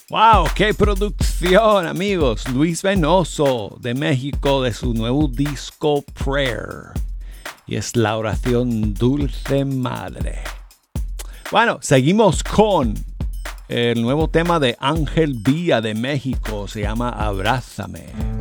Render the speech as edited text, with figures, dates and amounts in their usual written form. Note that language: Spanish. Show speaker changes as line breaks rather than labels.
¡Wow! ¡Qué producción, amigos! Luis Venoso de México de su nuevo disco Prayer. Y es la oración Dulce Madre. Bueno, seguimos con el nuevo tema de Ángel Villa de México. Se llama Abrázame.